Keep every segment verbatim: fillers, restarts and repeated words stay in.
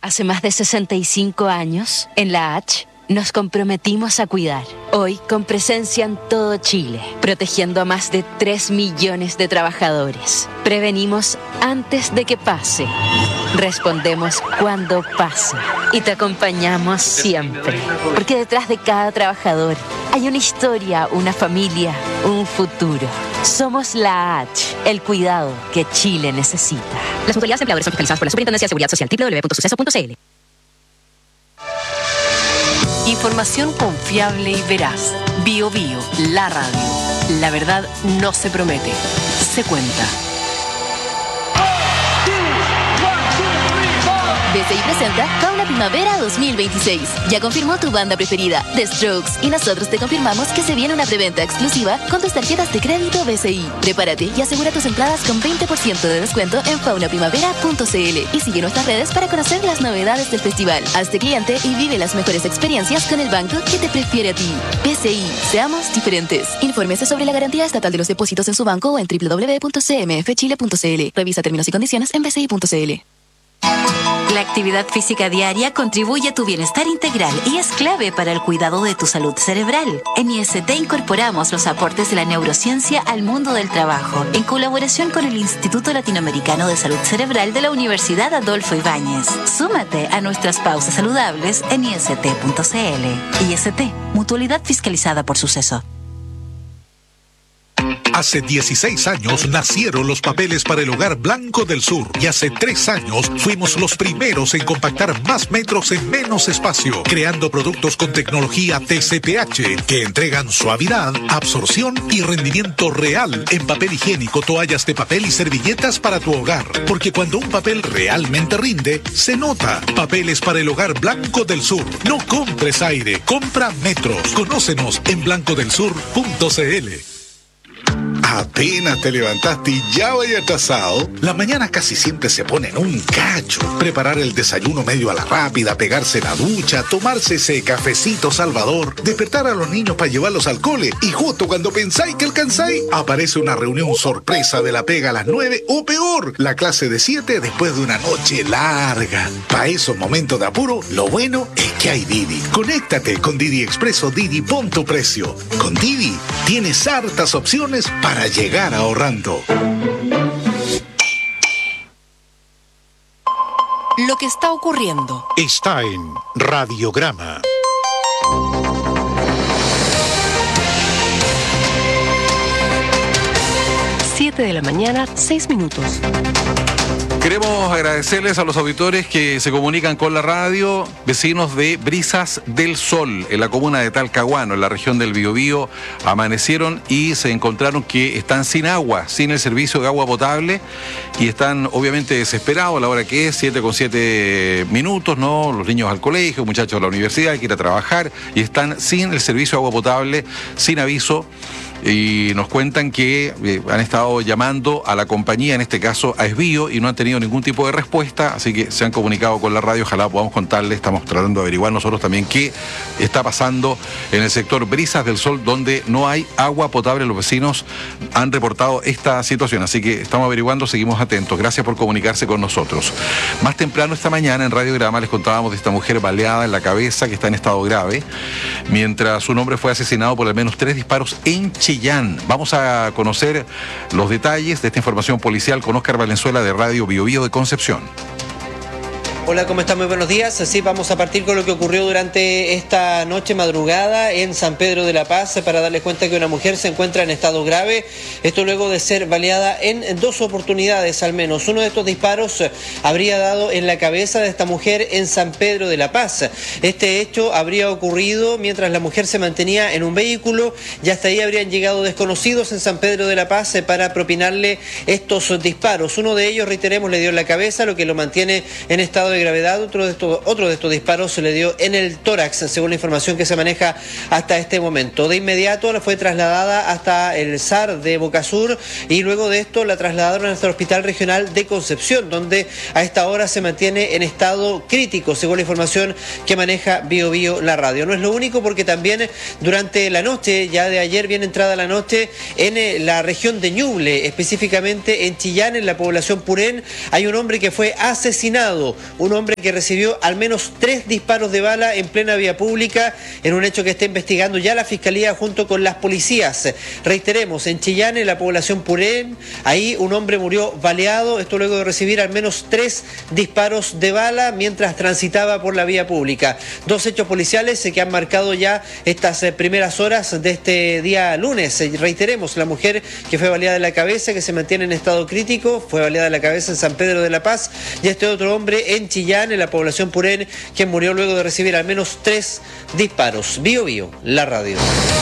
Hace más de sesenta y cinco años, en la H, nos comprometimos a cuidar. Hoy, con presencia en todo Chile, protegiendo a más de tres millones de trabajadores. Prevenimos antes de que pase. Respondemos cuando pase. Y te acompañamos siempre. Porque detrás de cada trabajador hay una historia, una familia, un futuro. Somos la H, el cuidado que Chile necesita. Las mutualidades empleadores son fiscalizadas por la Superintendencia de Seguridad Social, doble u doble u doble u punto suceso punto c l. Información confiable y veraz. Bio Bio, la radio. La verdad no se promete, se cuenta. B C I presenta Fauna Primavera dos mil veintiséis. Ya confirmó tu banda preferida, The Strokes, y nosotros te confirmamos que se viene una preventa exclusiva con tus tarjetas de crédito B C I. Prepárate y asegura tus entradas con veinte por ciento de descuento en fauna primavera punto c l y sigue nuestras redes para conocer las novedades del festival. Hazte cliente y vive las mejores experiencias con el banco que te prefiere a ti. B C I, seamos diferentes. Infórmese sobre la garantía estatal de los depósitos en su banco o en doble u doble u doble u punto c m f chile punto c l. Revisa términos y condiciones en b c i punto c l. La actividad física diaria contribuye a tu bienestar integral y es clave para el cuidado de tu salud cerebral. En I S T incorporamos los aportes de la neurociencia al mundo del trabajo, en colaboración con el Instituto Latinoamericano de Salud Cerebral de la Universidad Adolfo Ibáñez. Súmate a nuestras pausas saludables en i s t punto c l. I S T, mutualidad fiscalizada por Suceso. Hace dieciséis años nacieron los papeles para el Hogar Blanco del Sur y hace tres años fuimos los primeros en compactar más metros en menos espacio, creando productos con tecnología T C P H que entregan suavidad, absorción y rendimiento real en papel higiénico, toallas de papel y servilletas para tu hogar. Porque cuando un papel realmente rinde, se nota. Papeles para el Hogar Blanco del Sur. No compres aire, compra metros. Conócenos en blanco del sur punto c l. Apenas te levantaste y ya vaya atrasado. La mañana casi siempre se pone en un cacho. Preparar el desayuno medio a la rápida, pegarse la ducha, tomarse ese cafecito salvador, despertar a los niños para llevarlos al cole y justo cuando pensáis que alcanzáis, aparece una reunión sorpresa de la pega a las nueve o peor, la clase de siete después de una noche larga. Para esos momentos de apuro, lo bueno es que hay Didi. Conéctate con Didi Expreso Didi, pon tu precio. Con Didi tienes hartas opciones para llegar ahorrando. Lo que está ocurriendo está en Radiograma. siete de la mañana, seis minutos. Queremos agradecerles a los auditores que se comunican con la radio, vecinos de Brisas del Sol, en la comuna de Talcahuano, en la región del Biobío. Amanecieron y se encontraron que están sin agua, sin el servicio de agua potable, y están obviamente desesperados a la hora que es, siete con siete minutos, ¿no? Los niños al colegio, muchachos a la universidad, hay que ir a trabajar, y están sin el servicio de agua potable, sin aviso. Y nos cuentan que eh, han estado llamando a la compañía, en este caso a Esbío, y no han tenido ningún tipo de respuesta, así que se han comunicado con la radio. Ojalá podamos contarles, estamos tratando de averiguar nosotros también qué está pasando en el sector Brisas del Sol, donde no hay agua potable. Los vecinos han reportado esta situación, así que estamos averiguando, seguimos atentos. Gracias por comunicarse con nosotros. Más temprano esta mañana en Radiograma les contábamos de esta mujer baleada en la cabeza que está en estado grave, mientras su hombre fue asesinado por al menos tres disparos en Chillán. Vamos a conocer los detalles de esta información policial con Óscar Valenzuela de Radio Biobío de Concepción. Hola, ¿cómo están? Muy buenos días. Así vamos a partir con lo que ocurrió durante esta noche madrugada en San Pedro de la Paz, para darles cuenta que una mujer se encuentra en estado grave. Esto luego de ser baleada en dos oportunidades al menos. Uno de estos disparos habría dado en la cabeza de esta mujer en San Pedro de la Paz. Este hecho habría ocurrido mientras la mujer se mantenía en un vehículo, y hasta ahí habrían llegado desconocidos en San Pedro de la Paz para propinarle estos disparos. Uno de ellos, reiteremos, le dio en la cabeza, lo que lo mantiene en estado de de gravedad. Otro de estos, otro de estos disparos se le dio en el tórax, según la información que se maneja hasta este momento. De inmediato la fue trasladada hasta el S A R de Boca Sur, y luego de esto la trasladaron hasta el Hospital Regional de Concepción, donde a esta hora se mantiene en estado crítico, según la información que maneja Bio Bio la radio. No es lo único, porque también durante la noche, ya de ayer bien entrada la noche, en la región de Ñuble, específicamente en Chillán, en la población Purén, hay un hombre que fue asesinado. un hombre que recibió al menos tres disparos de bala en plena vía pública, en un hecho que está investigando ya la Fiscalía junto con las policías. Reiteremos, en Chillán, en la población Purén, ahí un hombre murió baleado, esto luego de recibir al menos tres disparos de bala mientras transitaba por la vía pública. Dos hechos policiales que han marcado ya estas primeras horas de este día lunes. Reiteremos, la mujer que fue baleada en la cabeza, que se mantiene en estado crítico, fue baleada en la cabeza en San Pedro de la Paz, y este otro hombre en Chillán, en la población Purén, que murió luego de recibir al menos tres disparos. Bio Bio, la radio.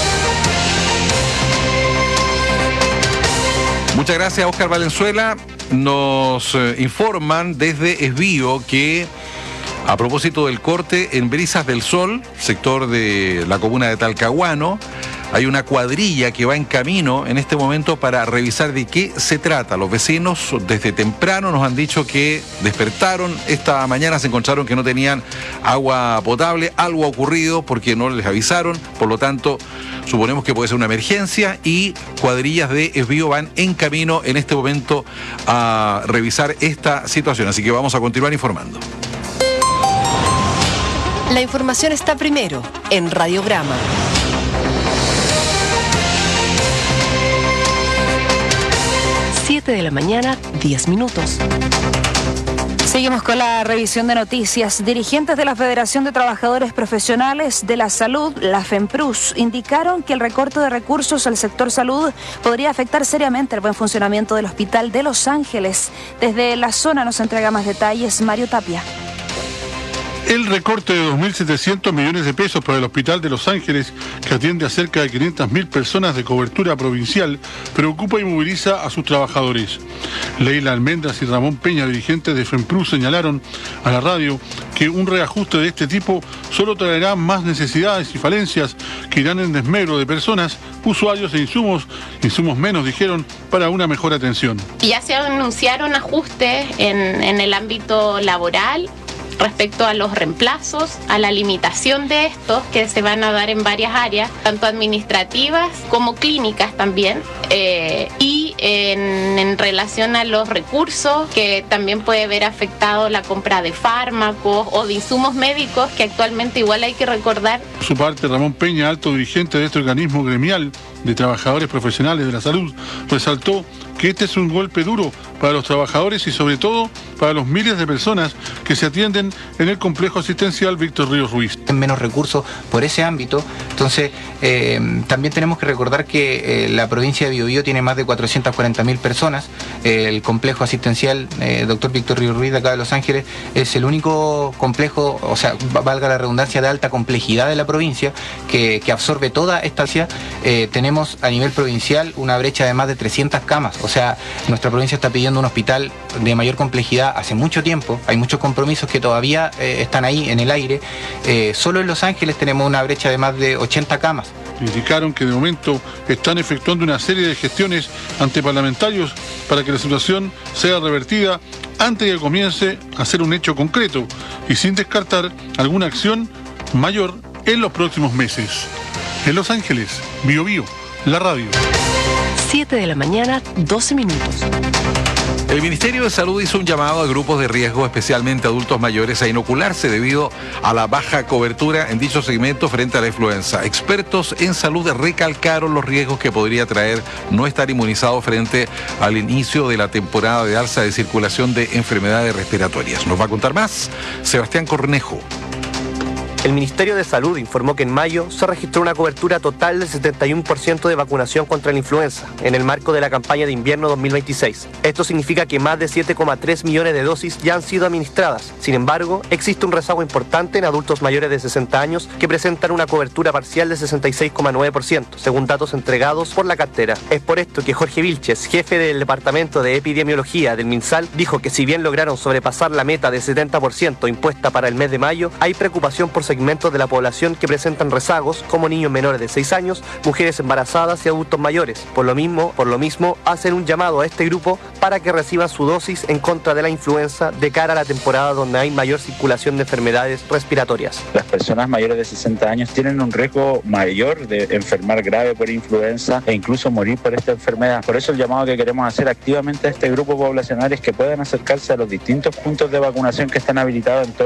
Muchas gracias, Óscar Valenzuela. Nos eh, informan desde Esbío que, a propósito del corte en Brisas del Sol, sector de la comuna de Talcahuano, hay una cuadrilla que va en camino en este momento para revisar de qué se trata. Los vecinos desde temprano nos han dicho que despertaron esta mañana, se encontraron que no tenían agua potable, algo ha ocurrido porque no les avisaron, por lo tanto suponemos que puede ser una emergencia y cuadrillas de Esbío van en camino en este momento a revisar esta situación, así que vamos a continuar informando. La información está primero en Radiograma. siete de la mañana, diez minutos. Seguimos con la revisión de noticias. Dirigentes de la Federación de Trabajadores Profesionales de la Salud, la FEMPRUS, indicaron que el recorte de recursos al sector salud podría afectar seriamente el buen funcionamiento del Hospital de Los Ángeles. Desde la zona nos entrega más detalles Mario Tapia. El recorte de dos mil setecientos millones de pesos para el Hospital de Los Ángeles, que atiende a cerca de quinientas mil personas de cobertura provincial, preocupa y moviliza a sus trabajadores. Leila Almendras y Ramón Peña, dirigentes de FEMPRUS, señalaron a la radio que un reajuste de este tipo solo traerá más necesidades y falencias que irán en desmedro de personas, usuarios e insumos, insumos menos, dijeron, para una mejor atención. Ya se anunciaron ajustes en, en el ámbito laboral, respecto a los reemplazos, a la limitación de estos que se van a dar en varias áreas, tanto administrativas como clínicas también, eh, y en, en relación a los recursos, que también puede ver afectado la compra de fármacos o de insumos médicos, que actualmente igual hay que recordar. Por su parte, Ramón Peña, alto dirigente de este organismo gremial de trabajadores profesionales de la salud, resaltó que este es un golpe duro para los trabajadores y sobre todo para los miles de personas que se atienden en el complejo asistencial Víctor Ríos Ruiz. Menos recursos por ese ámbito, entonces eh, también tenemos que recordar que eh, la provincia de Biobío tiene más de cuatrocientas cuarenta mil personas, eh, el complejo asistencial eh, Doctor Víctor Ríos Ruiz de acá de Los Ángeles es el único complejo, o sea, valga la redundancia, de alta complejidad de la provincia que, que absorbe toda esta ciudad. Eh, tenemos a nivel provincial una brecha de más de trescientas camas, o sea, nuestra provincia está pidiendo un hospital de mayor complejidad hace mucho tiempo, hay muchos compromisos que todavía eh, están ahí en el aire. Eh, solo en Los Ángeles tenemos una brecha de más de ochenta camas. Indicaron que de momento están efectuando una serie de gestiones ante parlamentarios para que la situación sea revertida antes de que comience a ser un hecho concreto y sin descartar alguna acción mayor en los próximos meses. En Los Ángeles, Bio Bio, la radio. siete de la mañana, doce minutos. El Ministerio de Salud hizo un llamado a grupos de riesgo, especialmente adultos mayores, a inocularse debido a la baja cobertura en dicho segmento frente a la influenza. Expertos en salud recalcaron los riesgos que podría traer no estar inmunizado frente al inicio de la temporada de alza de circulación de enfermedades respiratorias. Nos va a contar más Sebastián Cornejo. El Ministerio de Salud informó que en mayo se registró una cobertura total del setenta y uno por ciento de vacunación contra la influenza en el marco de la campaña de invierno dos mil veintiséis. Esto significa que más de siete coma tres millones de dosis ya han sido administradas. Sin embargo, existe un rezago importante en adultos mayores de sesenta años que presentan una cobertura parcial de sesenta y seis coma nueve por ciento, según datos entregados por la cartera. Es por esto que Jorge Vilches, jefe del Departamento de Epidemiología del MinSal, dijo que si bien lograron sobrepasar la meta de setenta por ciento impuesta para el mes de mayo, hay preocupación por segmentos de la población que presentan rezagos, como niños menores de seis años, mujeres embarazadas y adultos mayores. Por lo mismo, por lo mismo, hacen un llamado a este grupo para que reciban su dosis en contra de la influenza de cara a la temporada donde hay mayor circulación de enfermedades respiratorias. Las personas mayores de sesenta años tienen un riesgo mayor de enfermar grave por influenza e incluso morir por esta enfermedad. Por eso el llamado que queremos hacer activamente a este grupo poblacional es que puedan acercarse a los distintos puntos de vacunación que están habilitados en todo